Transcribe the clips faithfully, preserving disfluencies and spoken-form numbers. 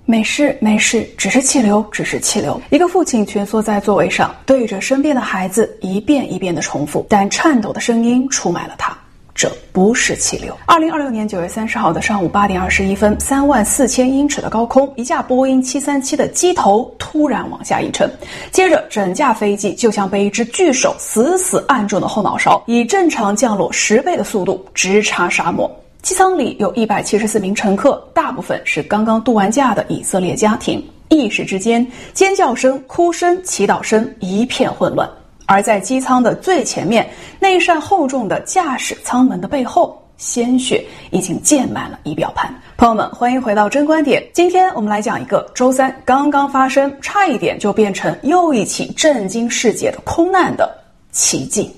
没事没事，只是气流，只是气流。一个父亲蜷缩在座位上，对着身边的孩子一遍一遍地重复，但颤抖的声音出卖了他。这不是气流。二零二六年九月三十号的上午八点二十一分，三万四千英尺的高空，一架波音七三七的机头突然往下一沉，接着整架飞机就像被一只巨手死死按住的后脑勺，以正常降落十倍的速度直插沙漠。机舱里有一百七十四名乘客，大部分是刚刚度完假的以色列家庭。一时之间，尖叫声、哭声、祈祷声一片混乱。而在机舱的最前面，那一扇厚重的驾驶舱门的背后，鲜血已经溅满了仪表盘。朋友们，欢迎回到真观点。今天我们来讲一个周三刚刚发生，差一点就变成又一起震惊世界的空难的奇迹。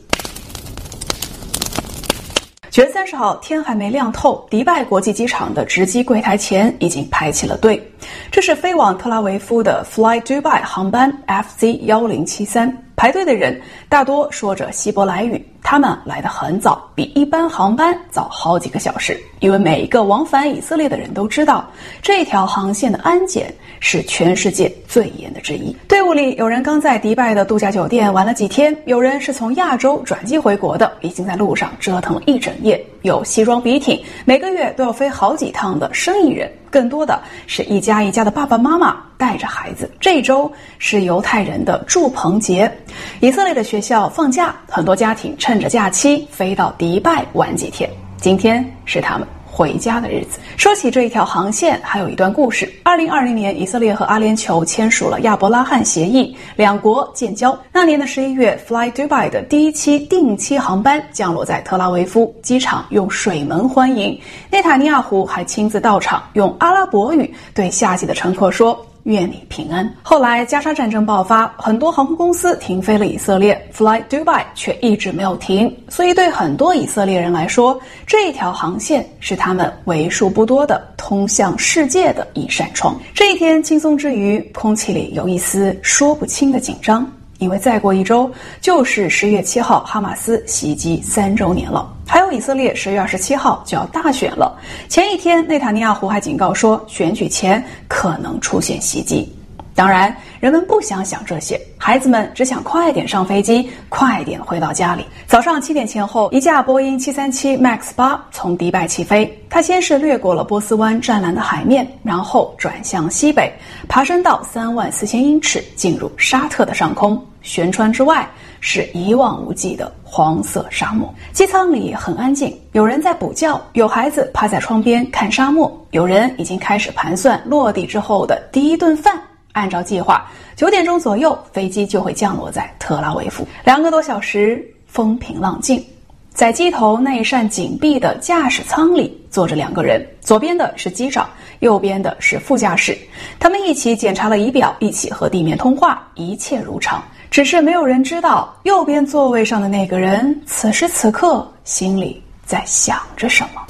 九月三十号，天还没亮透，迪拜国际机场的值机柜台前已经排起了队。这是飞往特拉维夫的 Fly Dubai 航班 F Z 一零七三。排队的人大多说着希伯来语，他们来得很早，比一般航班早好几个小时。因为每一个往返以色列的人都知道，这条航线的安检是全世界最严的之一。队伍里有人刚在迪拜的度假酒店玩了几天，有人是从亚洲转机回国的，已经在路上折腾了一整夜，有西装笔挺，每个月都要飞好几趟的生意人，更多的是一家一家的爸爸妈妈带着孩子。这一周是犹太人的祝棚节，以色列的学校放假，很多家庭趁着假期飞到迪拜玩几天。今天是他们回家的日子。说起这一条航线，还有一段故事。二零二零年，以色列和阿联酋签署了亚伯拉罕协议，两国建交。那年的十一月 ，Fly Dubai 的第一期定期航班降落在特拉维夫机场，用水门欢迎。内塔尼亚胡还亲自到场，用阿拉伯语对下机的乘客说：“愿你平安。”后来加沙战争爆发，很多航空公司停飞了以色列， Fly Dubai 却一直没有停。所以对很多以色列人来说，这一条航线是他们为数不多的通向世界的一扇窗。这一天轻松之余，空气里有一丝说不清的紧张，因为再过一周就是十月七号哈马斯袭击三周年了，还有以色列十月二十七号就要大选了。前一天内塔尼亚胡还警告说，选举前可能出现袭击。当然人们不想想这些，孩子们只想快点上飞机，快点回到家里。早上七点前后，一架波音七三七 MAX 八从迪拜起飞，它先是掠过了波斯湾湛蓝的海面，然后转向西北，爬升到三万四千英尺，进入沙特的上空。舷窗之外是一望无际的黄色沙漠。机舱里很安静，有人在补觉，有孩子趴在窗边看沙漠，有人已经开始盘算落地之后的第一顿饭。按照计划，九点钟左右飞机就会降落在特拉维夫。两个多小时，风平浪静。在机头那一扇紧闭的驾驶舱里坐着两个人，左边的是机长，右边的是副驾驶。他们一起检查了仪表，一起和地面通话，一切如常。只是没有人知道，右边座位上的那个人此时此刻心里在想着什么。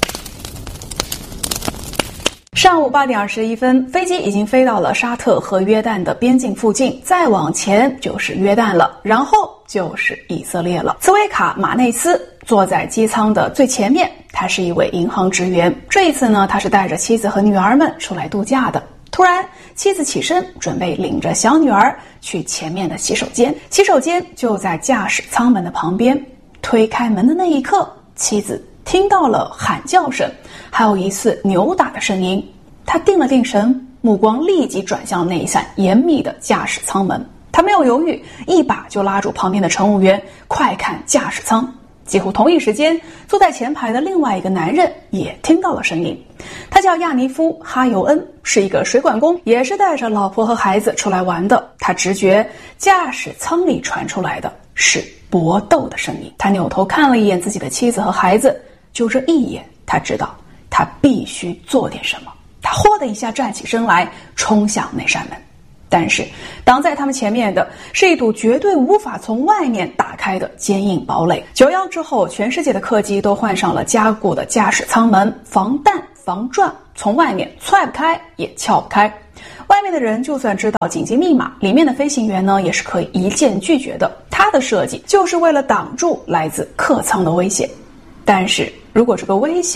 上午八点二十一分，飞机已经飞到了沙特和约旦的边境附近，再往前就是约旦了，然后就是以色列了。茨维卡·马内斯坐在机舱的最前面，他是一位银行职员。这一次呢，他是带着妻子和女儿们出来度假的。突然，妻子起身，准备领着小女儿去前面的洗手间。洗手间就在驾驶舱门的旁边。推开门的那一刻，妻子听到了喊叫声，还有疑似扭打的声音。他定了定神，目光立即转向那一扇严密的驾驶舱门。他没有犹豫，一把就拉住旁边的乘务员，快看驾驶舱。几乎同一时间，坐在前排的另外一个男人也听到了声音。他叫亚尼夫·哈尤恩，是一个水管工，也是带着老婆和孩子出来玩的。他直觉驾驶舱里传出来的是搏斗的声音。他扭头看了一眼自己的妻子和孩子，就这一眼，他知道他必须做点什么。他豁的一下站起身来，冲向那扇门。但是挡在他们前面的是一堵绝对无法从外面打开的坚硬堡垒。九一一之后，全世界的客机都换上了加固的驾驶舱门，防弹防撞，从外面踹不开也撬不开。外面的人就算知道紧急密码，里面的飞行员呢也是可以一键拒绝的。它的设计就是为了挡住来自客舱的危险。但是如果这个危险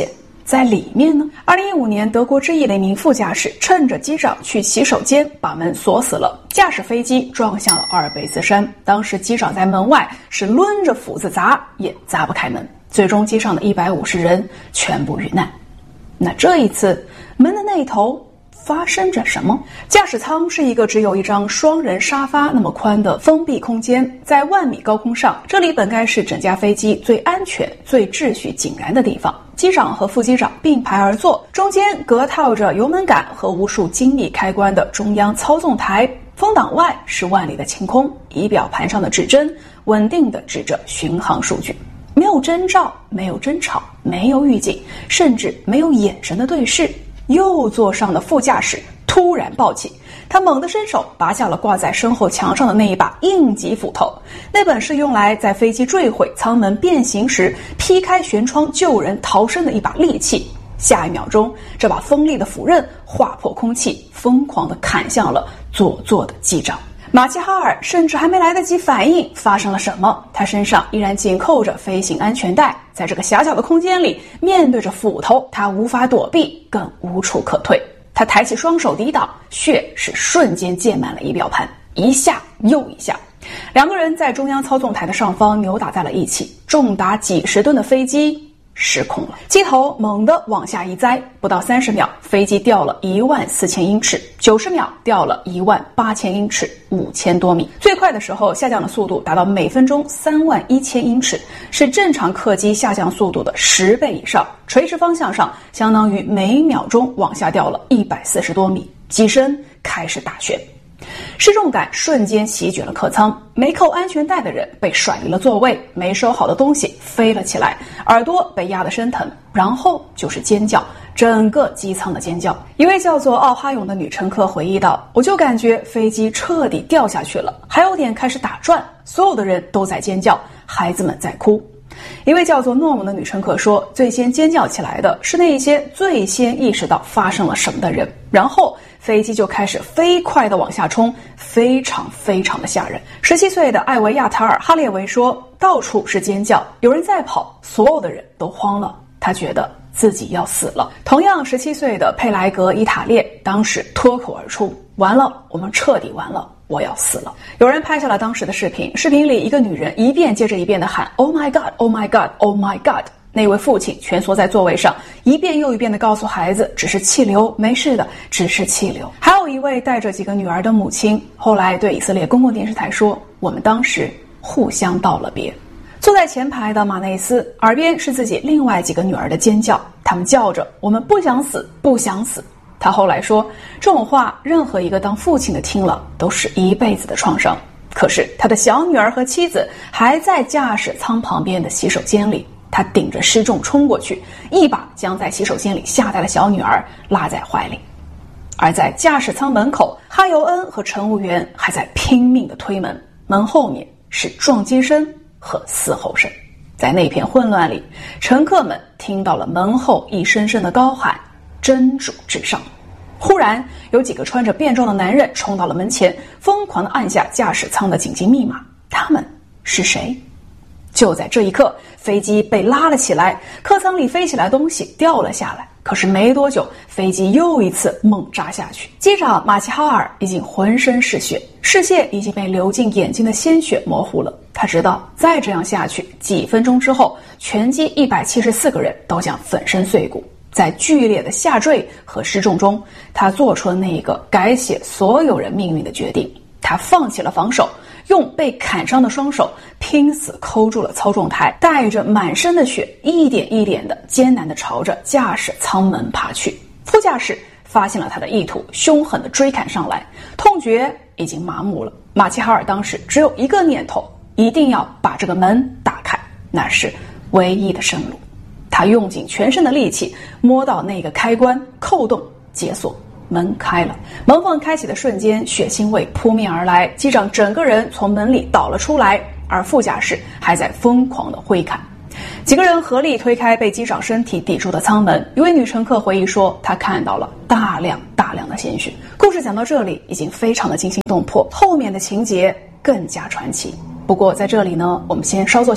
在里面呢？二零一五年，德国之翼的一名副驾驶趁着机长去洗手间，把门锁死了，驾驶飞机撞向了阿尔卑斯山。当时机长在门外是抡着斧子砸，也砸不开门。最终机上的一百五十人全部遇难。那这一次门的那一头发生着什么？驾驶舱是一个只有一张双人沙发那么宽的封闭空间，在万米高空上，这里本该是整架飞机最安全、最秩序井然的地方。机长和副机长并排而坐，中间隔套着油门杆和无数精密开关的中央操纵台，风挡外是万里的晴空，仪表盘上的指针稳定地指着巡航数据。没有征兆，没有争吵，没有预警，甚至没有眼神的对视。右座上的副驾驶突然暴起，他猛地伸手拔下了挂在身后墙上的那一把应急斧头，那本是用来在飞机坠毁、舱门变形时劈开舷窗救人逃生的一把利器。下一秒钟，这把锋利的斧刃划破空气，疯狂地砍向了左座的机长。马齐哈尔甚至还没来得及反应发生了什么，他身上依然紧扣着飞行安全带，在这个狭小的空间里，面对着斧头，他无法躲避，更无处可退。他抬起双手抵挡，血是瞬间溅满了仪表盘，一下又一下。两个人在中央操纵台的上方扭打在了一起，重达几十吨的飞机失控了，机头猛地往下一栽，不到三十秒，飞机掉了一万四千英尺，九十秒掉了一万八千英尺，五千多米。最快的时候下降的速度达到每分钟三万一千英尺，是正常客机下降速度的十倍以上。垂直方向上，相当于每秒钟往下掉了一百四十多米，机身开始打旋。失重感瞬间席卷了客舱，没扣安全带的人被甩离了座位，没收好的东西飞了起来，耳朵被压得生疼，然后就是尖叫，整个机舱的尖叫。一位叫做奥哈勇的女乘客回忆道，我就感觉飞机彻底掉下去了，还有点开始打转，所有的人都在尖叫，孩子们在哭。一位叫做诺姆的女乘客说，最先尖叫起来的是那些最先意识到发生了什么的人，然后飞机就开始飞快地往下冲，非常非常的吓人。十七岁的艾维亚塔尔·哈列维说，到处是尖叫，有人在跑，所有的人都慌了，他觉得自己要死了。同样十七岁的佩莱格·伊塔列当时脱口而出，完了，我们彻底完了，我要死了。有人拍下了当时的视频，视频里一个女人一遍接着一遍地喊 Oh my God, Oh my God, Oh my God。 那位父亲蜷缩在座位上，一遍又一遍地告诉孩子，只是气流，没事的，只是气流。还有一位带着几个女儿的母亲，后来对以色列公共电视台说，我们当时互相道了别。坐在前排的马内斯耳边是自己另外几个女儿的尖叫，他们叫着，我们不想死，不想死。他后来说，这种话任何一个当父亲的听了都是一辈子的创伤。可是他的小女儿和妻子还在驾驶舱旁边的洗手间里，他顶着失重冲过去，一把将在洗手间里吓呆的小女儿拉在怀里。而在驾驶舱门口，哈尤恩和乘务员还在拼命地推门，门后面是撞击声和嘶吼声。在那片混乱里，乘客们听到了门后一声声的高喊，真主至上。忽然有几个穿着便装的男人冲到了门前，疯狂地按下驾驶舱的紧急密码。他们是谁？就在这一刻，飞机被拉了起来，客舱里飞起来的东西掉了下来。可是没多久，飞机又一次猛扎下去。机长马齐哈尔已经浑身是血，视线已经被流进眼睛的鲜血模糊了。他知道再这样下去，几分钟之后，全机一百七十四个人都将粉身碎骨。在剧烈的下坠和失重中，他做出了那一个改写所有人命运的决定。他放弃了防守，用被砍伤的双手拼死抠住了操纵台，带着满身的血，一点一点的艰难地朝着驾驶舱门爬去。副驾驶发现了他的意图，凶狠地追砍上来，痛觉已经麻木了。马齐哈尔当时只有一个念头，一定要把这个门打开，那是唯一的生路。他用尽全身的力气摸到那个开关，扣动解锁，门开了。门缝开启的瞬间，血腥味扑面而来，机长整个人从门里倒了出来，而副驾驶还在疯狂地挥砍。几个人合力推开被机长身体抵住的舱门。一位女乘客回忆说，她看到了大量大量的鲜血。故事讲到这里已经非常的惊心动魄，后面的情节更加传奇。不过在这里呢，我们先稍作休息，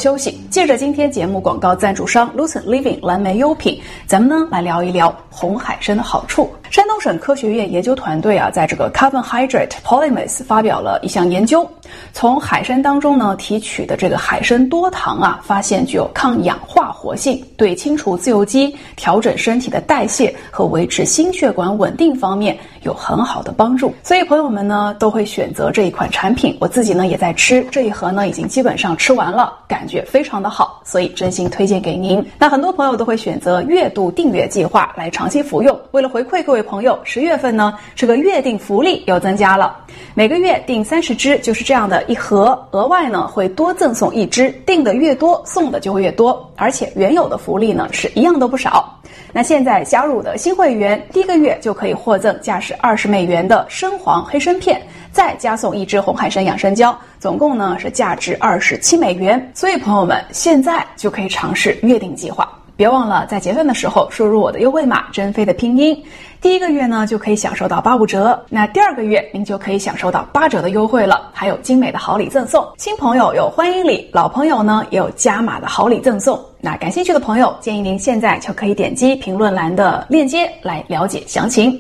借着今天节目广告赞助商 Lucent Living 蓝莓优品，咱们呢来聊一聊红海参的好处。山东省科学院研究团队啊，在这个 Carbon Hydrate Polymers 发表了一项研究，从海参当中呢提取的这个海参多糖啊，发现具有抗氧化活性，对清除自由基、调整身体的代谢和维持心血管稳定方面有很好的帮助。所以朋友们呢都会选择这一款产品，我自己呢也在吃，这一盒呢已经基本上吃完了，感觉非常的好，所以真心推荐给您。那很多朋友都会选择月度订阅计划来长期服用，为了回馈各位朋友，十月份呢这个月订福利又增加了，每个月订三十支就是这样的一盒，额外呢会多赠送一支，订的越多送的就会越多，而且原有的福利呢是一样都不少。那现在加入的新会员第一个月就可以获赠价值二十美元的深黄黑参片，再加送一支红海参养生胶，总共呢是价值二十七美元。所以朋友们现在就可以尝试月订计划，别忘了在结算的时候输入我的优惠码珍妃的拼音，第一个月呢就可以享受到八五折，那第二个月您就可以享受到八折的优惠了，还有精美的好礼赠送，新朋友有欢迎礼，老朋友呢也有加码的好礼赠送。那感兴趣的朋友建议您现在就可以点击评论栏的链接来了解详情。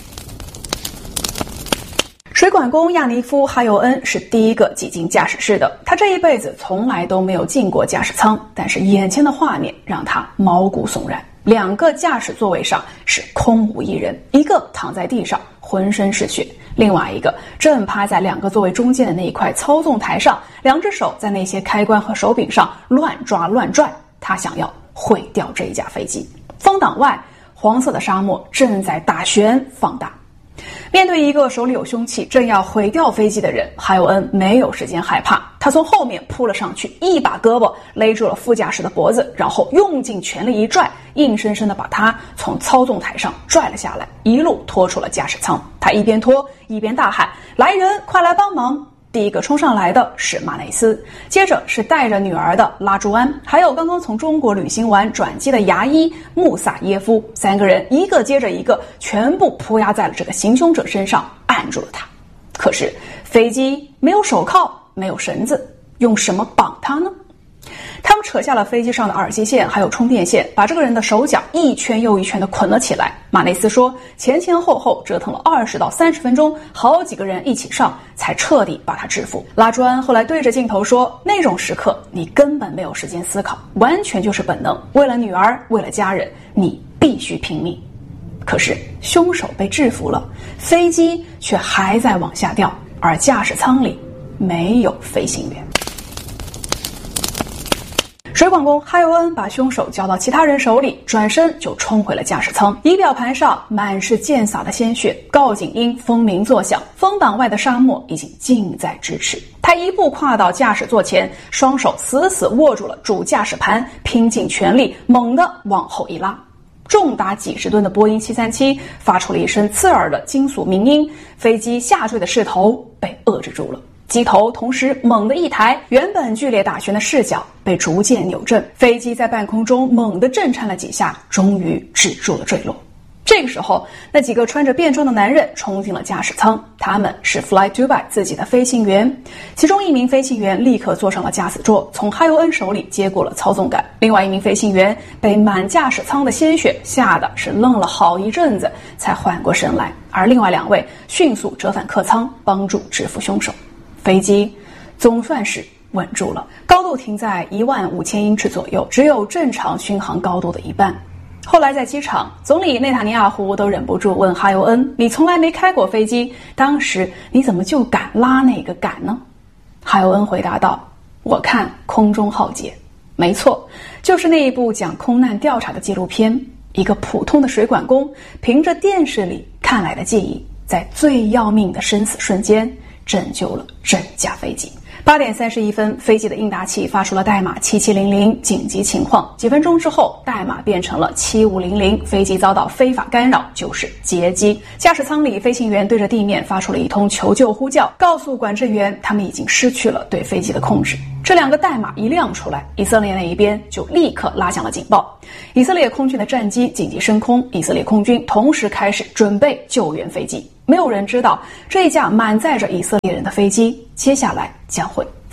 水管工亚尼夫·哈尤恩是第一个挤进驾驶室的，他这一辈子从来都没有进过驾驶舱，但是眼前的画面让他毛骨悚然。两个驾驶座位上是空无一人，一个躺在地上浑身是血，另外一个正趴在两个座位中间的那一块操纵台上，两只手在那些开关和手柄上乱抓乱转，他想要毁掉这一架飞机。风挡外，黄色的沙漠正在大旋放大。面对一个手里有凶器正要毁掉飞机的人，哈尤恩没有时间害怕，他从后面扑了上去，一把胳膊勒住了副驾驶的脖子，然后用尽全力一拽，硬生生地把他从操纵台上拽了下来，一路拖出了驾驶舱。他一边拖一边大喊：来人，快来帮忙！第一个冲上来的是马内斯，接着是带着女儿的拉朱安，还有刚刚从中国旅行完转机的牙医穆萨耶夫，三个人一个接着一个全部扑压在了这个行凶者身上，按住了他。可是飞机没有手铐，没有绳子，用什么绑他呢？他们扯下了飞机上的耳机线还有充电线，把这个人的手脚一圈又一圈地捆了起来。马内斯说，前前后后折腾了二十到三十分钟，好几个人一起上才彻底把他制服。拉朱安后来对着镜头说，那种时刻你根本没有时间思考，完全就是本能，为了女儿，为了家人，你必须拼命。可是凶手被制服了，飞机却还在往下掉，而驾驶舱里没有飞行员。水管工哈尤恩把凶手交到其他人手里，转身就冲回了驾驶舱。仪表盘上满是溅洒的鲜血，告警音蜂鸣作响，风挡外的沙漠已经近在咫尺。他一步跨到驾驶座前，双手死死握住了主驾驶盘，拼尽全力猛地往后一拉。重达几十吨的波音七三七发出了一声刺耳的金属鸣音，飞机下坠的势头被遏制住了。机头同时猛地一抬，原本剧烈打旋的视角被逐渐扭正，飞机在半空中猛地震颤了几下，终于止住了坠落。这个时候，那几个穿着便装的男人冲进了驾驶舱，他们是 Fly Dubai 自己的飞行员。其中一名飞行员立刻坐上了驾驶座，从哈尤恩手里接过了操纵杆。另外一名飞行员被满驾驶舱的鲜血吓得是愣了好一阵子，才缓过神来。而另外两位迅速折返客舱，帮助制服凶手。飞机总算是稳住了，高度停在一万五千英尺左右，只有正常巡航高度的一半。后来在机场，总理内塔尼亚胡都忍不住问哈尤恩，你从来没开过飞机，当时你怎么就敢拉那个杆呢？哈尤恩回答道，我看空中浩劫。没错，就是那一部讲空难调查的纪录片，一个普通的水管工凭着电视里看来的记忆，在最要命的生死瞬间拯救了整架飞机。八点三十一分，飞机的应答器发出了代码七七零零紧急情况。几分钟之后，代码变成了七五零零，飞机遭到非法干扰，就是劫机。驾驶舱里，飞行员对着地面发出了一通求救呼叫，告诉管制员他们已经失去了对飞机的控制。这两个代码一亮出来，以色列那一边就立刻拉响了警报。以色列空军的战机紧急升空，以色列空军同时开始准备救援飞机。没有人知道这一架满载着以色列人的飞机接下来将会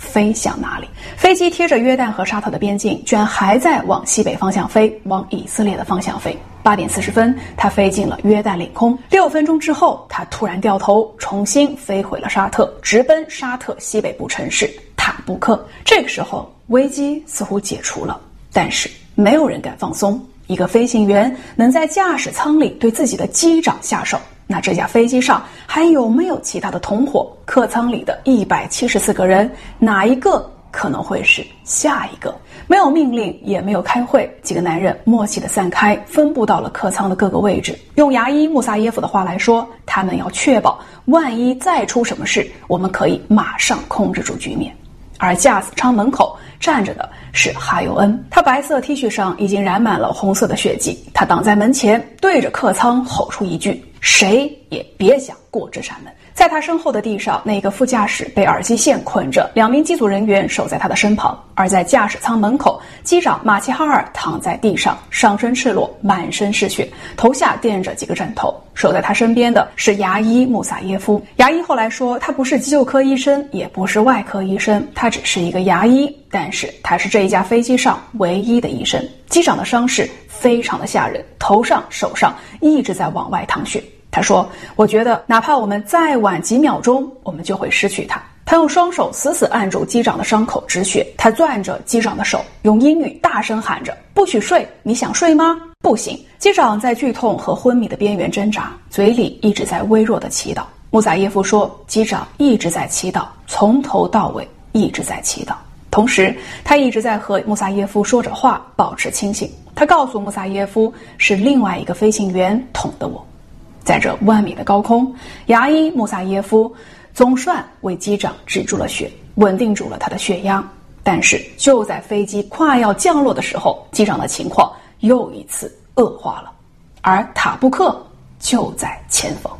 飞向哪里。飞机贴着约旦和沙特的边境，居然还在往西北方向飞，往以色列的方向飞。八点四十分，他飞进了约旦领空。六分钟之后，他突然掉头，重新飞回了沙特，直奔沙特西北部城市塔布克。这个时候，危机似乎解除了，但是没有人敢放松。一个飞行员能在驾驶舱里对自己的机长下手，那这架飞机上还有没有其他的同伙？客舱里的一百七十四个人，哪一个可能会是下一个？没有命令，也没有开会，几个男人默契地散开，分布到了客舱的各个位置。用牙医穆萨耶夫的话来说，他们要确保万一再出什么事，我们可以马上控制住局面。而驾驶舱门口站着的是哈尤恩，他白色 T 恤上已经染满了红色的血迹，他挡在门前，对着客舱吼出一句：谁也别想过这扇门。在他身后的地上，那个副驾驶被耳机线捆着，两名机组人员守在他的身旁。而在驾驶舱门口，机长马齐哈尔躺在地上，上身赤裸，满身是血，头下垫着几个枕头。守在他身边的是牙医穆萨耶夫。牙医后来说，他不是急救科医生，也不是外科医生，他只是一个牙医，但是他是这一架飞机上唯一的医生。机长的伤势非常的吓人，头上手上一直在往外淌血。他说，我觉得哪怕我们再晚几秒钟，我们就会失去他。他用双手死死按住机长的伤口止血，他攥着机长的手，用英语大声喊着：不许睡，你想睡吗？不行。机长在剧痛和昏迷的边缘挣扎，嘴里一直在微弱的祈祷。穆萨耶夫说，机长一直在祈祷，从头到尾一直在祈祷。同时他一直在和穆萨耶夫说着话，保持清醒。他告诉穆萨耶夫，是另外一个飞行员捅的我。在这万米的高空，牙医穆萨耶夫总算为机长止住了血，稳定住了他的血压。但是就在飞机快要降落的时候，机长的情况又一次恶化了，而塔布克就在前方。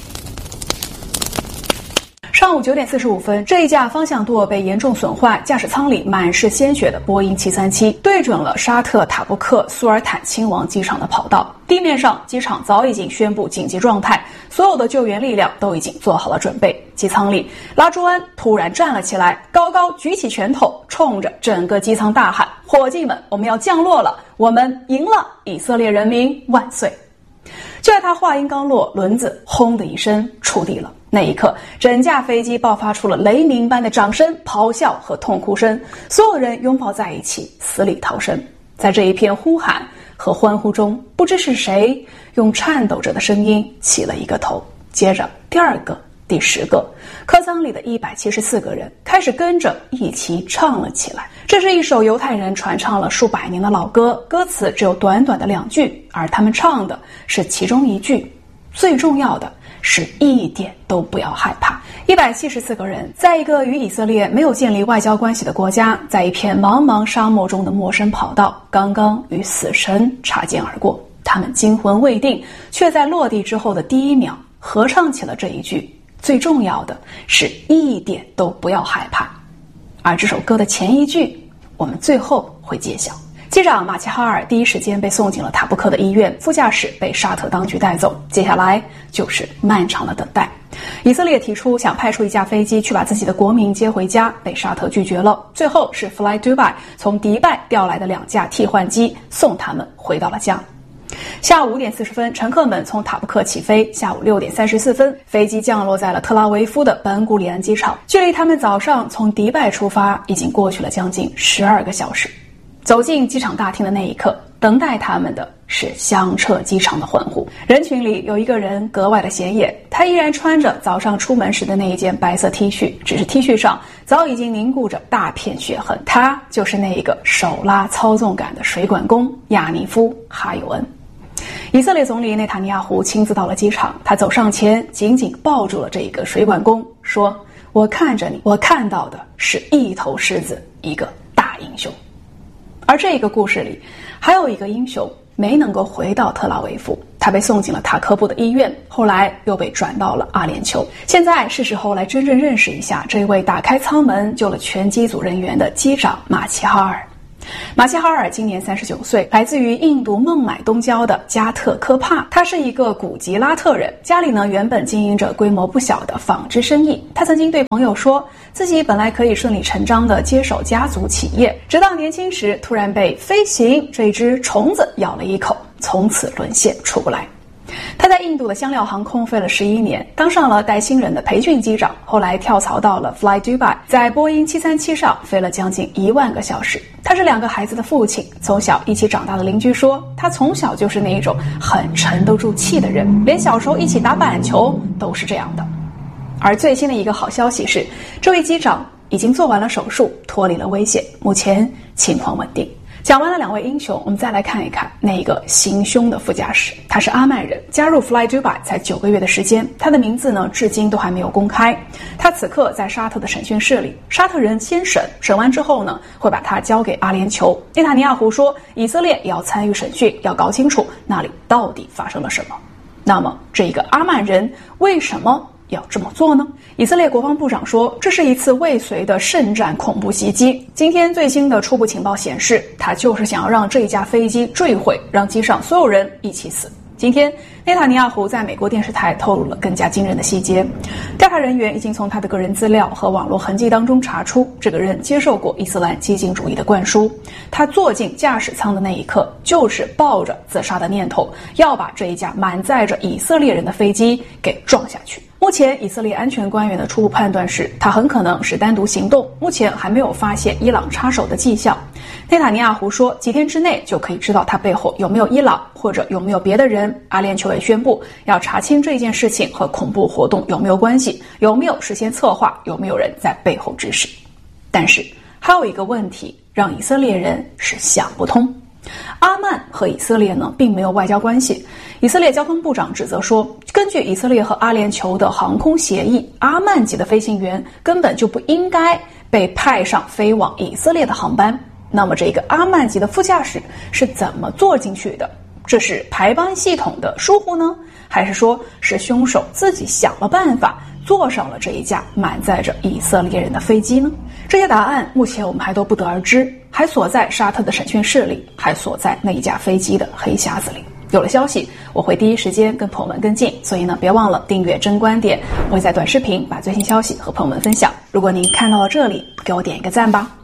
上午九点四十五分，这一架方向舵被严重损坏，驾驶舱里满是鲜血的波音七三七对准了沙特塔布克苏尔坦亲王机场的跑道。地面上，机场早已经宣布紧急状态，所有的救援力量都已经做好了准备。机舱里，拉朱安突然站了起来，高高举起拳头，冲着整个机舱大喊：伙计们，我们要降落了，我们赢了，以色列人民万岁！就在他话音刚落，轮子轰的一声触地了。那一刻，整架飞机爆发出了雷鸣般的掌声、咆哮和痛哭声，所有人拥抱在一起，死里逃生。在这一片呼喊和欢呼中，不知是谁用颤抖着的声音起了一个头，接着第二个、第十个，客舱里的一百七十四个人开始跟着一起唱了起来。这是一首犹太人传唱了数百年的老歌，歌词只有短短的两句，而他们唱的是其中一句。最重要的是一点都不要害怕。一百七十四个人在一个与以色列没有建立外交关系的国家，在一片茫茫沙漠中的陌生跑道，刚刚与死神擦肩而过。他们惊魂未定，却在落地之后的第一秒合唱起了这一句：最重要的是一点都不要害怕。而这首歌的前一句，我们最后会揭晓。机长马齐哈尔第一时间被送进了塔布克的医院，副驾驶被沙特当局带走。接下来就是漫长的等待。以色列提出想派出一架飞机去把自己的国民接回家，被沙特拒绝了。最后是 Fly Dubai 从迪拜调来的两架替换机送他们回到了家。下午五点四十分，乘客们从塔布克起飞。下午六点三十四分，飞机降落在了特拉维夫的本古里安机场。距离他们早上从迪拜出发已经过去了将近十二个小时。走进机场大厅的那一刻，等待他们的是响彻机场的欢呼。人群里有一个人格外的显眼，他依然穿着早上出门时的那一件白色 T 恤，只是 T 恤上早已经凝固着大片血痕。他就是那一个手拉操纵杆的水管工亚尼夫·哈尤恩。以色列总理内塔尼亚胡亲自到了机场，他走上前，紧紧抱住了这一个水管工，说：我看着你，我看到的是一头狮子，一个大英雄。而这个故事里还有一个英雄没能够回到特拉维夫，他被送进了塔科布的医院，后来又被转到了阿联酋。现在是时候来真正认识一下这位打开舱门救了全机组人员的机长马齐哈尔。 马齐哈尔今年三十九岁，来自于印度孟买东郊的加特科帕。他是一个古吉拉特人，家里呢原本经营着规模不小的纺织生意。他曾经对朋友说，自己本来可以顺理成章地接手家族企业，直到年轻时突然被飞行这只虫子咬了一口，从此沦陷出不来。他在印度的香料航空飞了十一年，当上了带新人的培训机长，后来跳槽到了 Fly Dubai， 在波音七三七上飞了将近一万个小时。他是两个孩子的父亲，从小一起长大的邻居说，他从小就是那一种很沉得住气的人，连小时候一起打板球都是这样的。而最新的一个好消息是，这位机长已经做完了手术，脱离了危险，目前情况稳定。讲完了两位英雄，我们再来看一看那个行凶的副驾驶。他是阿曼人，加入 Fly Dubai 才九个月的时间，他的名字呢至今都还没有公开。他此刻在沙特的审讯室里，沙特人先审，审完之后呢会把他交给阿联酋。内塔尼亚胡说，以色列也要参与审讯，要搞清楚那里到底发生了什么。那么这个阿曼人为什么要这么做呢？以色列国防部长说，这是一次未遂的圣战恐怖袭击。今天最新的初步情报显示，他就是想要让这一架飞机坠毁，让机上所有人一起死。今天内塔尼亚胡在美国电视台透露了更加惊人的细节。调查人员已经从他的个人资料和网络痕迹当中查出，这个人接受过伊斯兰激进主义的灌输。他坐进驾驶舱的那一刻，就是抱着自杀的念头，要把这一架满载着以色列人的飞机给撞下去。目前以色列安全官员的初步判断是，他很可能是单独行动，目前还没有发现伊朗插手的迹象。内塔尼亚胡说，几天之内就可以知道他背后有没有伊朗，或者有没有别的人。阿联酋也宣布要查清这件事情和恐怖活动有没有关系，有没有事先策划，有没有人在背后指使。但是还有一个问题让以色列人是想不通，阿曼和以色列呢并没有外交关系。以色列交通部长指责说，根据以色列和阿联酋的航空协议，阿曼籍的飞行员根本就不应该被派上飞往以色列的航班。那么这个阿曼籍的副驾驶是怎么坐进去的？这是排班系统的疏忽呢，还是说是凶手自己想了办法坐上了这一架满载着以色列人的飞机呢？这些答案目前我们还都不得而知，还锁在沙特的审讯室里，还锁在那一架飞机的黑匣子里。有了消息，我会第一时间跟朋友们跟进，所以呢，别忘了订阅真观点，我会在短视频把最新消息和朋友们分享。如果您看到了这里，给我点一个赞吧。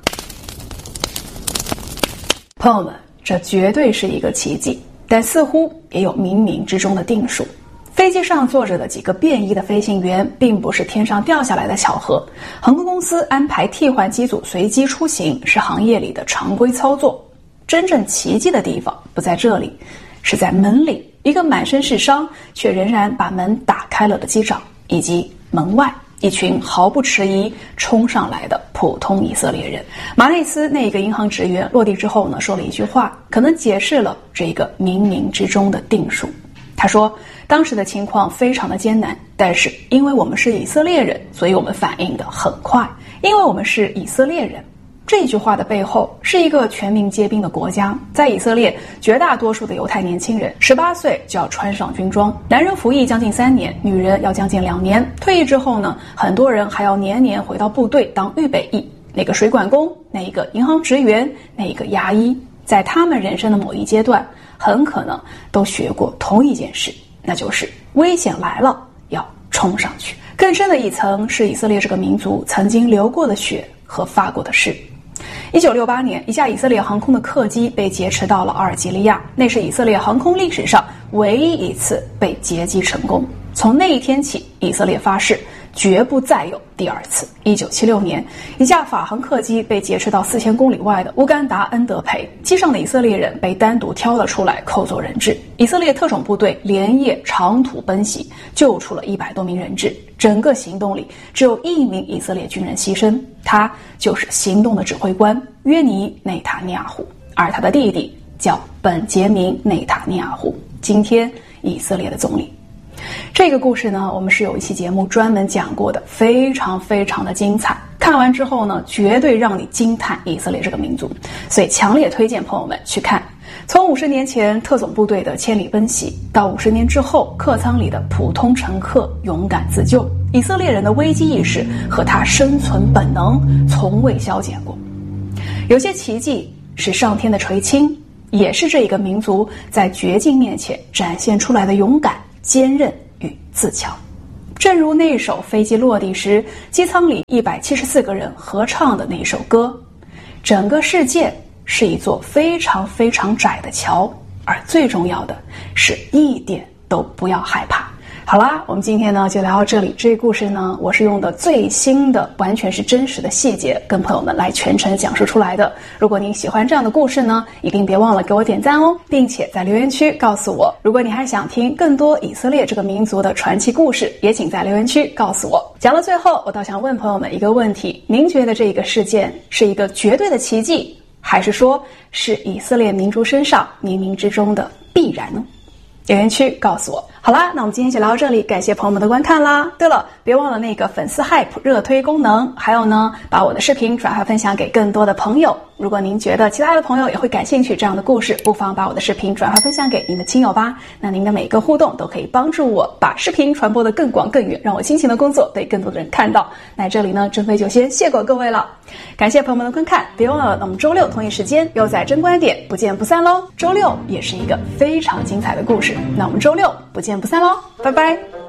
朋友们，这绝对是一个奇迹，但似乎也有冥冥之中的定数。飞机上坐着的几个便衣的飞行员并不是天上掉下来的巧合，航空公司安排替换机组随机出行是行业里的常规操作。真正奇迹的地方不在这里，是在门里，一个满身是伤却仍然把门打开了的机长，以及门外一群毫不迟疑冲上来的普通以色列人。马内斯那个银行职员落地之后呢，说了一句话，可能解释了这个冥冥之中的定数。他说，当时的情况非常的艰难，但是因为我们是以色列人，所以我们反应的很快，因为我们是以色列人。这句话的背后是一个全民皆兵的国家，在以色列绝大多数的犹太年轻人十八岁就要穿上军装，男人服役将近三年，女人要将近两年，退役之后呢，很多人还要年年回到部队当预备役。那个水管工，那一个银行职员，那一个牙医，在他们人生的某一阶段很可能都学过同一件事，那就是危险来了要冲上去。更深的一层是以色列这个民族曾经流过的血和发过的誓。一九六八年，一架以色列航空的客机被劫持到了阿尔及利亚，那是以色列航空历史上唯一一次被劫机成功。从那一天起，以色列发誓绝不再有第二次。一九七六年，一架法航客机被劫持到四千公里外的乌干达恩德培，机上的以色列人被单独挑了出来扣做人质。以色列特种部队连夜长途奔袭，救出了一百多名人质。整个行动里只有一名以色列军人牺牲，他就是行动的指挥官约尼内塔尼亚胡，而他的弟弟叫本杰明内塔尼亚胡，今天以色列的总理。这个故事呢，我们是有一期节目专门讲过的，非常非常的精彩。看完之后呢，绝对让你惊叹以色列这个民族，所以强烈推荐朋友们去看。从五十年前特种部队的千里奔袭，到五十年之后客舱里的普通乘客勇敢自救，以色列人的危机意识和他生存本能从未消减过。有些奇迹是上天的垂青，也是这一个民族在绝境面前展现出来的勇敢、坚韧与自强。正如那首飞机落地时机舱里一百七十四个人合唱的那首歌，整个世界是一座非常非常窄的桥，而最重要的是一点都不要害怕。好啦，我们今天呢就聊到这里。这个故事呢，我是用的最新的完全是真实的细节跟朋友们来全程讲述出来的。如果您喜欢这样的故事呢，一定别忘了给我点赞哦，并且在留言区告诉我，如果你还想听更多以色列这个民族的传奇故事，也请在留言区告诉我。讲到最后，我倒想问朋友们一个问题，您觉得这一个事件是一个绝对的奇迹，还是说是以色列民族身上冥冥之中的必然呢？留言区告诉我。好啦，那我们今天就聊到这里，感谢朋友们的观看啦。对了，别忘了那个粉丝 Hype 热推功能，还有呢，把我的视频转发分享给更多的朋友。如果您觉得其他的朋友也会感兴趣这样的故事，不妨把我的视频转发分享给您的亲友吧。那您的每一个互动都可以帮助我把视频传播得更广更远，让我辛勤的工作被更多的人看到。那这里呢，珍妃就先谢过各位了，感谢朋友们的观看，别忘了我们周六同一时间又在真观点不见不散喽。周六也是一个非常精彩的故事，那我们周六不见不散喽，拜拜。